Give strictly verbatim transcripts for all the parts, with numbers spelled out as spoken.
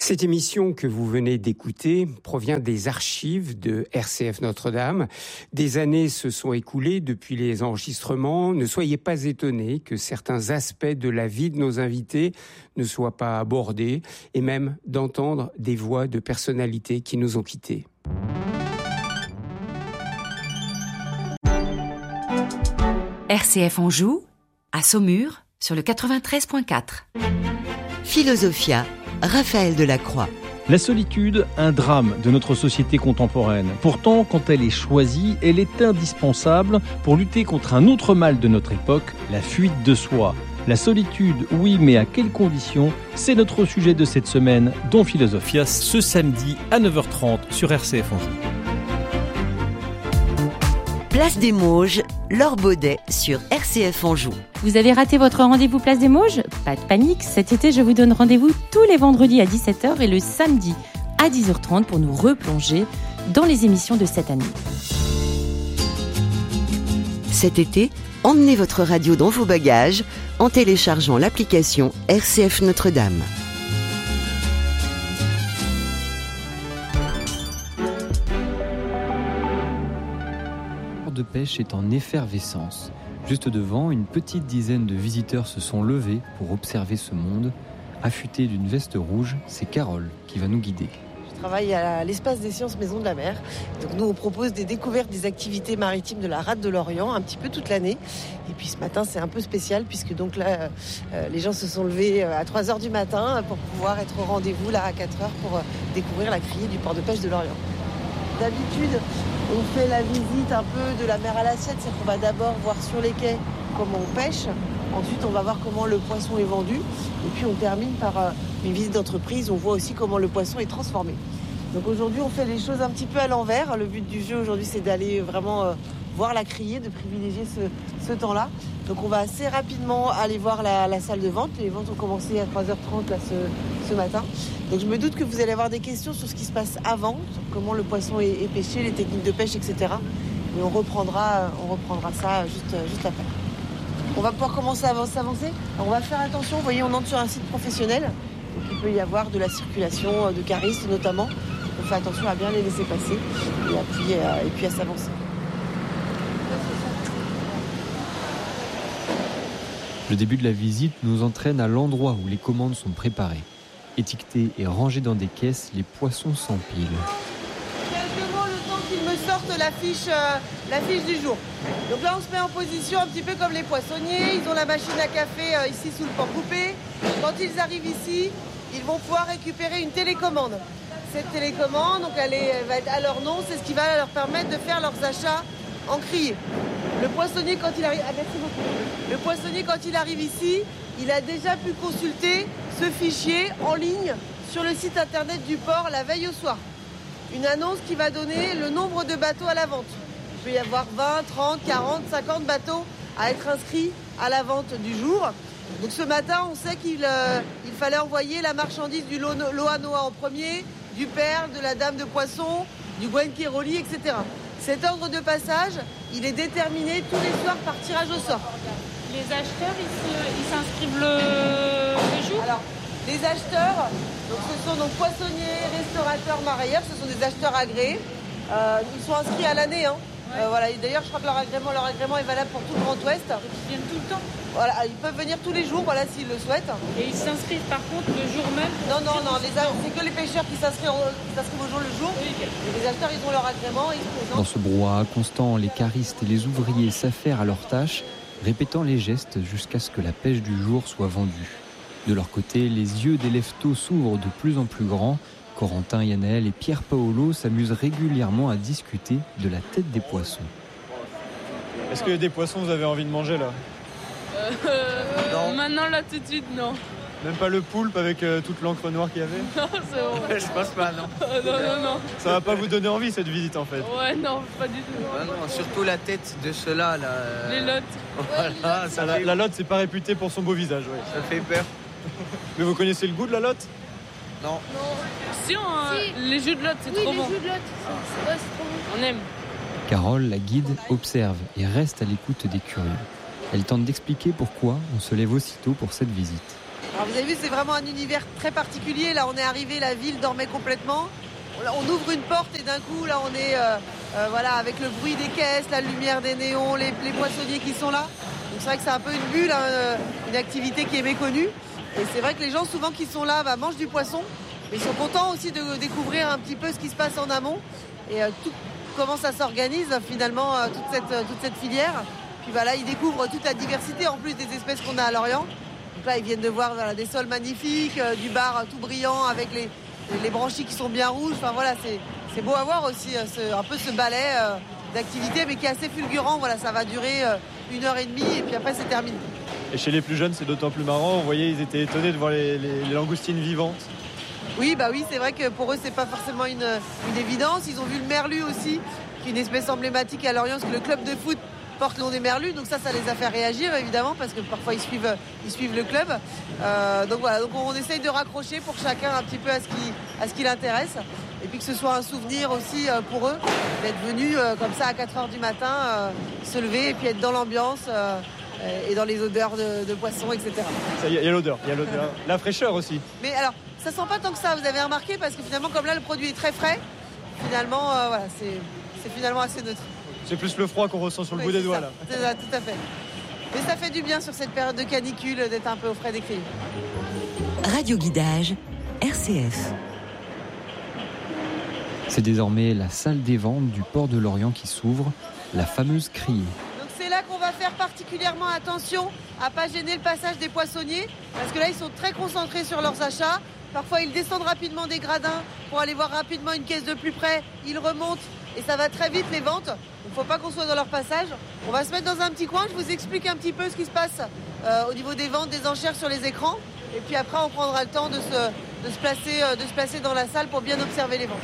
Cette émission que vous venez d'écouter provient des archives de R C F Notre-Dame. Des années se sont écoulées depuis les enregistrements. Ne soyez pas étonnés que certains aspects de la vie de nos invités ne soient pas abordés et même d'entendre des voix de personnalités qui nous ont quittés. R C F Anjou, à Saumur, sur le quatre-vingt-treize virgule quatre. Philosophia, Raphaël Delacroix. La solitude, un drame de notre société contemporaine. Pourtant, quand elle est choisie, elle est indispensable pour lutter contre un autre mal de notre époque, la fuite de soi. La solitude, oui, mais à quelles conditions ? C'est notre sujet de cette semaine dans Philosophia, ce samedi à neuf heures trente sur R C F Anjou. Place des Mauges, Laure Baudet sur R C F Anjou. Vous avez raté votre rendez-vous Place des Mauges ? Pas de panique, cet été je vous donne rendez-vous tous les vendredis à dix-sept heures et le samedi à dix heures trente pour nous replonger dans les émissions de cette année. Cet été, emmenez votre radio dans vos bagages en téléchargeant l'application R C F Notre-Dame. De pêche est en effervescence. Juste devant, une petite dizaine de visiteurs se sont levés pour observer ce monde. Affûtée d'une veste rouge, c'est Carole qui va nous guider. Je travaille à l'espace des sciences Maison de la Mer. Donc nous, on propose des découvertes des activités maritimes de la rade de l'Orient un petit peu toute l'année. Et puis ce matin, c'est un peu spécial puisque donc là, euh, les gens se sont levés à trois heures du matin pour pouvoir être au rendez-vous là à quatre heures pour euh, découvrir la criée du port de pêche de l'Orient. D'habitude, on fait la visite un peu de la mer à l'assiette, c'est qu'on va d'abord voir sur les quais comment on pêche. Ensuite, on va voir comment le poisson est vendu. Et puis, on termine par une visite d'entreprise. On voit aussi comment le poisson est transformé. Donc aujourd'hui, on fait les choses un petit peu à l'envers. Le but du jeu aujourd'hui, c'est d'aller vraiment euh, voir la criée, de privilégier ce, ce temps-là. Donc on va assez rapidement aller voir la, la salle de vente. Les ventes ont commencé à trois heures trente là, ce, ce matin. Donc je me doute que vous allez avoir des questions sur ce qui se passe avant, sur comment le poisson est, est pêché, les techniques de pêche, et cetera. Mais on reprendra, on reprendra ça juste, juste après. On va pouvoir commencer à avancer. Alors on va faire attention, vous voyez, on entre sur un site professionnel. Donc il peut y avoir de la circulation de caristes notamment. On fait attention à bien les laisser passer et, à puis, euh, et puis à s'avancer. Le début de la visite nous entraîne à l'endroit où les commandes sont préparées. Étiquetés et rangés dans des caisses, les poissons s'empilent. Quelques mots le temps qu'ils me sortent la fiche, euh, la fiche du jour. Donc là, on se met en position un petit peu comme les poissonniers. Ils ont la machine à café euh, ici sous le port coupé. Quand ils arrivent ici, ils vont pouvoir récupérer une télécommande. Cette télécommande, donc elle, est, elle va être à leur nom. C'est ce qui va leur permettre de faire leurs achats en criée. Le poissonnier, quand il arrive, ah, merci beaucoup. Le poissonnier, quand il arrive ici, il a déjà pu consulter ce fichier en ligne sur le site internet du port la veille au soir. Une annonce qui va donner le nombre de bateaux à la vente. Il peut y avoir vingt, trente, quarante, cinquante bateaux à être inscrits à la vente du jour. Donc ce matin, on sait qu'il euh, il fallait envoyer la marchandise du Loa Noa en premier, du Perle, de la Dame de Poisson, du Gwen Keroli, et cetera. Cet ordre de passage, il est déterminé tous les soirs par tirage au sort. Les acheteurs, ils, se, ils s'inscrivent le, le jour ? Alors, les acheteurs, donc ce sont donc poissonniers, restaurateurs, marailleurs, ce sont des acheteurs agréés. Euh, ils sont inscrits à l'année. Hein. Ouais. Euh, voilà. Et d'ailleurs, je crois que leur agrément, leur agrément est valable pour tout le Grand Ouest. Donc ils viennent tout le temps ? Voilà, ils peuvent venir tous les jours, voilà, s'ils le souhaitent. Et ils s'inscrivent par contre le jour même ? Non, non, non, les, c'est que les pêcheurs qui s'inscrivent, qui s'inscrivent au jour le jour. Oui. Et les acheteurs, ils ont leur agrément et ils se présentent. Dans ce brouhaha constant, les caristes et les ouvriers s'affairent à leurs tâches, répétant les gestes jusqu'à ce que la pêche du jour soit vendue. De leur côté, les yeux des leftos s'ouvrent de plus en plus grands. Corentin, Yanaël et Pierre Paolo s'amusent régulièrement à discuter de la tête des poissons. Est-ce que des poissons vous avez envie de manger là ? euh, Non. Maintenant là tout de suite non. Même pas le poulpe avec euh, toute l'encre noire qu'il y avait ? Non, c'est bon. Je pense pas, non. Euh, non, non, non. Ça va pas vous donner envie cette visite en fait ? Ouais, non, pas du tout. Ah non, surtout la tête de ceux-là. Là. Les lottes. Voilà, ça la, fait... la lotte, c'est pas réputé pour son beau visage, ouais. Ça fait peur. Mais vous connaissez le goût de la lotte ? Non. Non. Si, on, si. Les jus de lotte, c'est oui, trop les bon. jus de lotte, c'est, ouais, c'est trop bon. On aime. Carole, la guide, observe et reste à l'écoute des curieux. Elle tente d'expliquer pourquoi on se lève aussitôt pour cette visite. Alors vous avez vu, c'est vraiment un univers très particulier. Là, on est arrivé, la ville dormait complètement. On ouvre une porte et d'un coup, là, on est euh, euh, voilà, avec le bruit des caisses, la lumière des néons, les, les poissonniers qui sont là. Donc c'est vrai que c'est un peu une bulle, hein, une activité qui est méconnue. Et c'est vrai que les gens, souvent, qui sont là, bah, mangent du poisson. Mais ils sont contents aussi de découvrir un petit peu ce qui se passe en amont. Et euh, tout, comment ça s'organise, finalement, euh, toute, cette, euh, toute cette filière. Puis voilà, ils découvrent toute la diversité, en plus des espèces qu'on a à Lorient. Donc là, ils viennent de voir voilà, des sols magnifiques, euh, du bar tout brillant avec les... les branchies qui sont bien rouges, enfin voilà, c'est, c'est beau à voir aussi, ce, un peu ce balai euh, d'activité, mais qui est assez fulgurant, voilà, ça va durer euh, une heure et demie et puis après c'est terminé. Et chez les plus jeunes, c'est d'autant plus marrant, vous voyez, ils étaient étonnés de voir les, les, les langoustines vivantes. Oui, bah oui, c'est vrai que pour eux, c'est pas forcément une, une évidence, ils ont vu le merlu aussi, qui est une espèce emblématique à Lorient, parce que le club de foot porte le nom des merlus, donc ça, ça les a fait réagir évidemment, parce que parfois ils suivent, ils suivent le club. Euh, donc voilà, donc on essaye de raccrocher pour chacun un petit peu à ce qui, à ce qui l'intéresse, et puis que ce soit un souvenir aussi euh, pour eux, d'être venus euh, comme ça à quatre heures du matin, euh, se lever et puis être dans l'ambiance euh, et dans les odeurs de, de poissons, et cetera. Il y, y a l'odeur, il y a l'odeur, la fraîcheur aussi. Mais alors, ça sent pas tant que ça, vous avez remarqué, parce que finalement, comme là, le produit est très frais, finalement, euh, voilà, c'est, c'est finalement assez neutre. C'est plus le froid qu'on ressent sur le oui, bout des doigts ça. là. C'est ça, tout à fait. Mais ça fait du bien sur cette période de canicule d'être un peu au frais des crayons. Radio Guidage, R C F. C'est désormais la salle des ventes du port de Lorient qui s'ouvre, la fameuse criée. Donc c'est là qu'on va faire particulièrement attention à ne pas gêner le passage des poissonniers, parce que là ils sont très concentrés sur leurs achats. Parfois ils descendent rapidement des gradins pour aller voir rapidement une caisse de plus près, ils remontent et ça va très vite les ventes. Il ne faut pas qu'on soit dans leur passage. On va se mettre dans un petit coin, je vous explique un petit peu ce qui se passe euh, au niveau des ventes, des enchères sur les écrans. Et puis après, on prendra le temps de se, de se, placer, euh, de se placer dans la salle pour bien observer les ventes.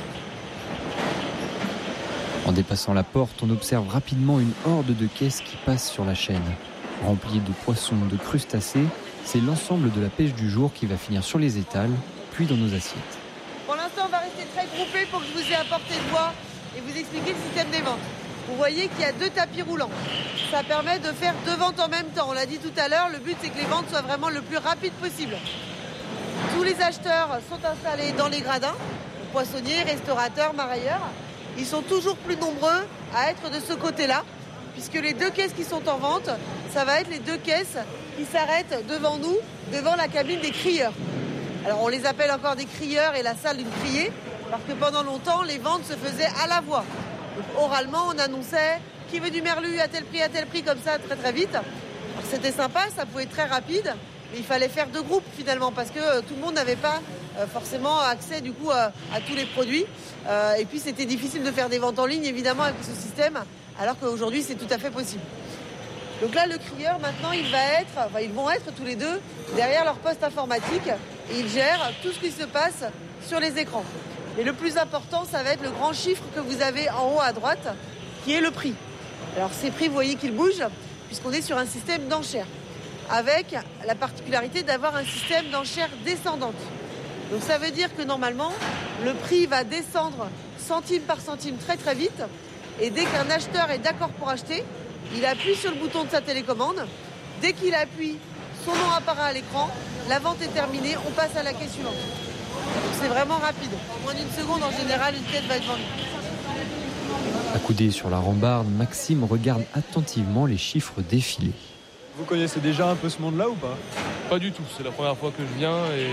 En dépassant la porte, on observe rapidement une horde de caisses qui passent sur la chaîne. Remplie de poissons, de crustacés, c'est l'ensemble de la pêche du jour qui va finir sur les étals, puis dans nos assiettes. Pour l'instant, on va rester très groupés pour que je vous ai apporté de voix et vous expliquer le système des ventes. Vous voyez qu'il y a deux tapis roulants. Ça permet de faire deux ventes en même temps. On l'a dit tout à l'heure, le but c'est que les ventes soient vraiment le plus rapide possible. Tous les acheteurs sont installés dans les gradins, poissonniers, restaurateurs, marailleurs. Ils sont toujours plus nombreux à être de ce côté-là, puisque les deux caisses qui sont en vente, ça va être les deux caisses qui s'arrêtent devant nous, devant la cabine des crieurs. Alors on les appelle encore des crieurs et la salle d'une criée, parce que pendant longtemps, les ventes se faisaient à la voix. Donc, oralement, on annonçait qui veut du merlu à tel prix, à tel prix, comme ça, très très vite. Alors, c'était sympa, ça pouvait être très rapide, mais il fallait faire deux groupes finalement, parce que euh, tout le monde n'avait pas euh, forcément accès du coup à, à tous les produits. Euh, et puis c'était difficile de faire des ventes en ligne, évidemment, avec ce système, alors qu'aujourd'hui, c'est tout à fait possible. Donc là, le crieur, maintenant, il va être, enfin, ils vont être tous les deux derrière leur poste informatique et ils gèrent tout ce qui se passe sur les écrans. Et le plus important, ça va être le grand chiffre que vous avez en haut à droite, qui est le prix. Alors ces prix, vous voyez qu'ils bougent, puisqu'on est sur un système d'enchères, avec la particularité d'avoir un système d'enchères descendante. Donc ça veut dire que normalement, le prix va descendre centime par centime très très vite, et dès qu'un acheteur est d'accord pour acheter, il appuie sur le bouton de sa télécommande. Dès qu'il appuie, son nom apparaît à l'écran, la vente est terminée, on passe à la caisse suivante. Donc c'est vraiment rapide. En moins d'une seconde, en général, une caisse va être vendue. Accoudé sur la rambarde, Maxime regarde attentivement les chiffres défiler. Vous connaissez déjà un peu ce monde-là ou pas? Pas du tout, c'est la première fois que je viens et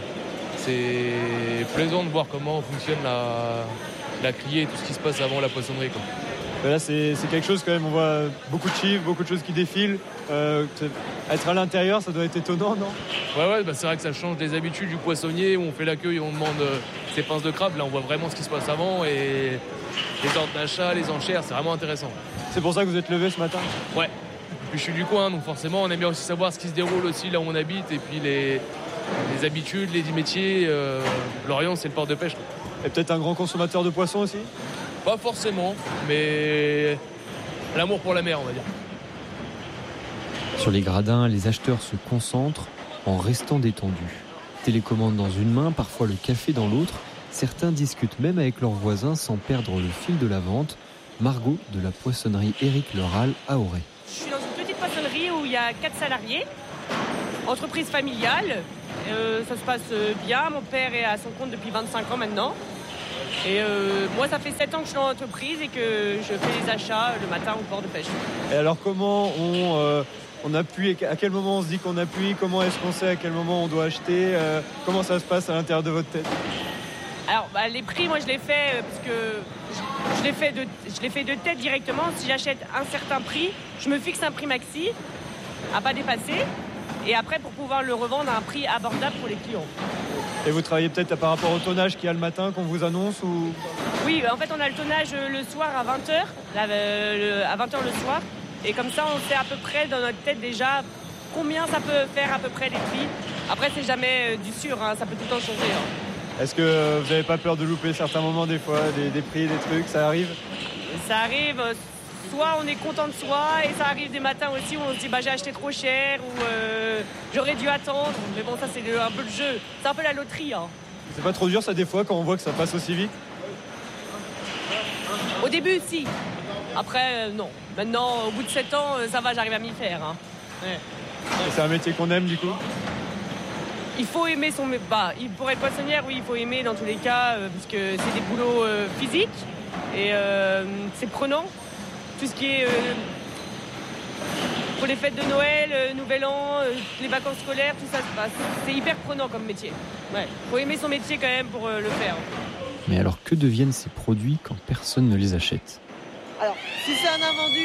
c'est plaisant de voir comment fonctionne la, la criée et tout ce qui se passe avant la poissonnerie, quoi. Là, c'est, c'est quelque chose quand même, on voit beaucoup de chiffres, beaucoup de choses qui défilent. Euh, être à l'intérieur, ça doit être étonnant, non? Ouais, ouais, bah c'est vrai que ça change des habitudes du poissonnier où on fait l'accueil et on demande euh, ses pinces de crabe. Là, on voit vraiment ce qui se passe avant et les ordres d'achat, les enchères, c'est vraiment intéressant. C'est pour ça que vous êtes levé ce matin? Ouais. Puis je suis du coin, donc forcément, on aime bien aussi savoir ce qui se déroule aussi là où on habite et puis les, les habitudes, les métiers. Euh, Lorient, c'est le port de pêche, quoi. Et peut-être un grand consommateur de poissons aussi? Pas forcément, mais l'amour pour la mer, on va dire. Sur les gradins, les acheteurs se concentrent en restant détendus. Télécommande dans une main, parfois le café dans l'autre. Certains discutent même avec leurs voisins sans perdre le fil de la vente. Margot de la poissonnerie Éric Leral à Auray. Je suis dans une petite poissonnerie où il y a quatre salariés. entreprise familiale. Euh, ça se passe bien. Mon père est à son compte depuis vingt-cinq ans maintenant. Et euh, moi, ça fait sept ans que je suis dans l'entreprise et que je fais les achats le matin au port de pêche. Et alors, comment on, euh, on appuie, à quel moment on se dit qu'on appuie, comment est-ce qu'on sait à quel moment on doit acheter, euh, comment ça se passe à l'intérieur de votre tête? Alors, bah, les prix, moi, je les fais euh, parce que je, je, les fais de, je les fais de tête directement. Si j'achète un certain prix, je me fixe un prix maxi à pas dépasser. Et après, pour pouvoir le revendre à un prix abordable pour les clients. Et vous travaillez peut-être par rapport au tonnage qu'il y a le matin qu'on vous annonce ou... Oui, en fait, on a le tonnage le soir à vingt heures, à vingt heures le soir. Et comme ça, on sait à peu près dans notre tête déjà combien ça peut faire à peu près les prix. Après, c'est jamais du sûr, hein, ça peut tout le temps changer. Hein. Est-ce que vous n'avez pas peur de louper certains moments des fois, des, des prix, des trucs, ça arrive? Ça arrive, soit on est content de soi et ça arrive des matins aussi où on se dit bah, j'ai acheté trop cher ou euh, j'aurais dû attendre. Mais bon, ça c'est le, un peu le jeu, c'est un peu la loterie. Hein. C'est pas trop dur ça des fois quand on voit que ça passe aussi vite? Au début, si. Après, euh, non. Maintenant, au bout de sept ans, ça va, j'arrive à m'y faire. Hein. Ouais. Et c'est un métier qu'on aime du coup? Il faut aimer son... Bah, pour être poissonnière, oui, il faut aimer dans tous les cas, euh, parce que c'est des boulots euh, physiques et euh, c'est prenant. Tout ce qui est... Euh, pour les fêtes de Noël, euh, Nouvel An, euh, les vacances scolaires, tout ça, bah, c'est hyper prenant comme métier. Ouais. Faut aimer son métier quand même pour euh, le faire. Mais alors, que deviennent ces produits quand personne ne les achète? Alors, si c'est un invendu,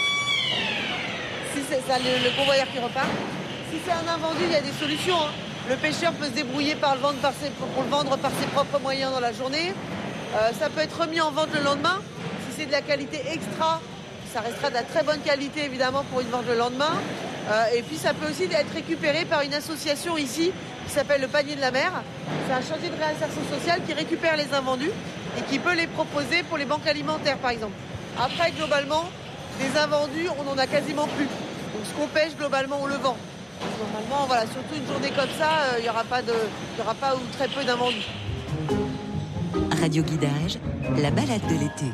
si c'est ça, le, le convoyeur qui repart, si c'est un invendu, il y a des solutions. Hein. Le pêcheur peut se débrouiller par le vendre par ses, pour le vendre par ses propres moyens dans la journée. Euh, ça peut être remis en vente le lendemain. Si c'est de la qualité extra, ça restera de la très bonne qualité évidemment pour une vente le lendemain. Euh, et puis ça peut aussi être récupéré par une association ici qui s'appelle le Panier de la Mer. C'est un chantier de réinsertion sociale qui récupère les invendus et qui peut les proposer pour les banques alimentaires par exemple. Après globalement, des invendus, on n'en a quasiment plus. Donc ce qu'on pêche globalement, on le vend. Normalement, voilà, surtout une journée comme ça, il euh, n'y aura pas de, il y aura pas ou très peu d'invendus. Radio Guidage, la balade de l'été.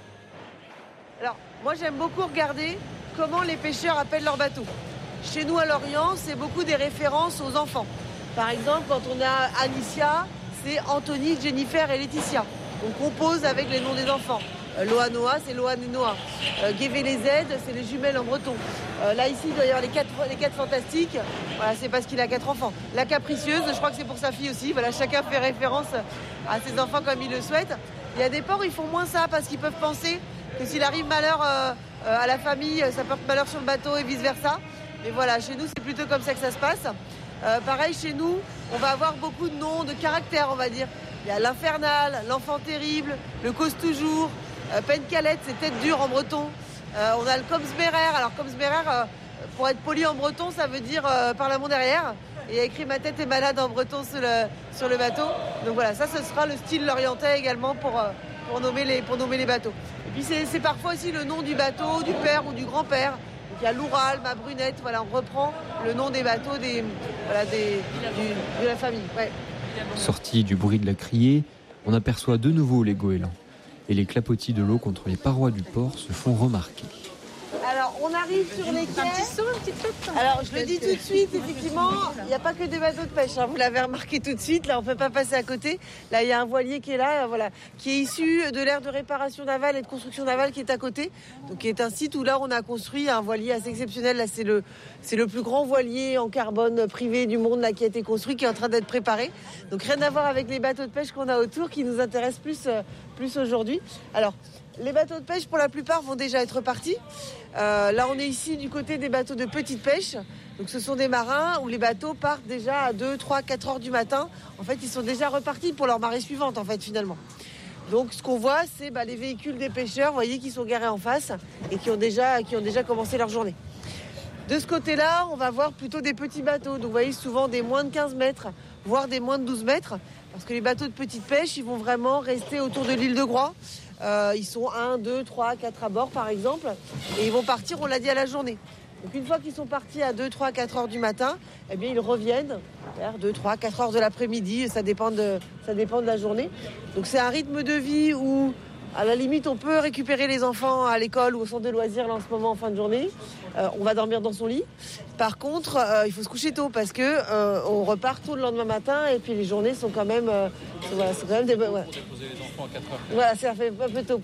Alors, moi j'aime beaucoup regarder comment les pêcheurs appellent leurs bateaux. Chez nous à Lorient, c'est beaucoup des références aux enfants. Par exemple, quand on a Anicia, c'est Anthony, Jennifer et Laetitia. On compose avec les noms des enfants. Euh, Loanoa, c'est Loan et Noah. Euh, Guévé-les-Aides, c'est les jumelles en breton. Euh, là, ici, il doit y avoir les quatre, les quatre fantastiques. Voilà, c'est parce qu'il a quatre enfants. La capricieuse, je crois que c'est pour sa fille aussi. Voilà, chacun fait référence à ses enfants comme il le souhaite. Il y a des ports où ils font moins ça parce qu'ils peuvent penser que s'il arrive malheur euh, euh, à la famille, ça porte malheur sur le bateau et vice-versa. Mais voilà, chez nous, c'est plutôt comme ça que ça se passe. Euh, pareil, chez nous, on va avoir beaucoup de noms, de caractères, on va dire. Il y a l'infernal, l'enfant terrible, le cause toujours, euh, Peine-Calette, c'est tête dure en breton. Euh, on a le Komsmerer. Alors Komsmerer, euh, pour être poli en breton, ça veut dire euh, par la mon derrière. Et il y a écrit ma tête est malade en breton sur le, sur le bateau. Donc voilà, ça ce sera le style lorientais également pour, euh, pour, nommer les, pour nommer les bateaux. Et puis c'est, c'est parfois aussi le nom du bateau, du père ou du grand-père. Donc il y a l'Oural, ma brunette, voilà, on reprend le nom des bateaux des, voilà, des, du, de la famille. Ouais. Sortis du bruit de la criée, on aperçoit de nouveau les goélands. Et les clapotis de l'eau contre les parois du port se font remarquer. Alors, on arrive sur les quais. Un petit saut, une petite fête. Alors, je le dis tout de suite, effectivement, il n'y a pas que des bateaux de pêche. Hein. Vous l'avez remarqué tout de suite. Là, on ne peut pas passer à côté. Là, il y a un voilier qui est là, voilà, qui est issu de l'aire de réparation navale et de construction navale qui est à côté. Donc, qui est un site où là, on a construit un voilier assez exceptionnel. Là, c'est le, c'est le plus grand voilier en carbone privé du monde là, qui a été construit, qui est en train d'être préparé. Donc, rien à voir avec les bateaux de pêche qu'on a autour, qui nous intéressent plus, euh, plus aujourd'hui. Alors, les bateaux de pêche, pour la plupart, vont déjà être partis. Euh, là, on est ici du côté des bateaux de petite pêche. Donc, ce sont des marins où les bateaux partent déjà à deux, trois, quatre heures du matin. En fait, ils sont déjà repartis pour leur marée suivante, en fait, finalement. Donc, ce qu'on voit, c'est bah, les véhicules des pêcheurs, vous voyez, qui sont garés en face et qui ont déjà, qui ont déjà commencé leur journée. De ce côté-là, on va voir plutôt des petits bateaux. Donc, vous voyez, souvent des moins de quinze mètres, voire des moins de douze mètres. Parce que les bateaux de petite pêche, ils vont vraiment rester autour de l'île de Groix. Euh, ils sont un, deux, trois, quatre à bord par exemple et ils vont partir, on l'a dit, à la journée. Donc une fois qu'ils sont partis à deux, trois, quatre heures du matin, eh bien ils reviennent vers deux, trois, quatre heures de l'après-midi, ça dépend de, ça dépend de la journée. Donc c'est un rythme de vie où À la limite, on peut récupérer les enfants à l'école ou au centre de loisirs là, en ce moment en fin de journée. Euh, on va dormir dans son lit. Par contre, euh, il faut se coucher tôt parce que euh, on repart tôt le lendemain matin et puis les journées sont quand même, euh, voilà, c'est quand même des, ouais. Pour déposer les enfants à quatre heures. Voilà, ça fait un peu tôt.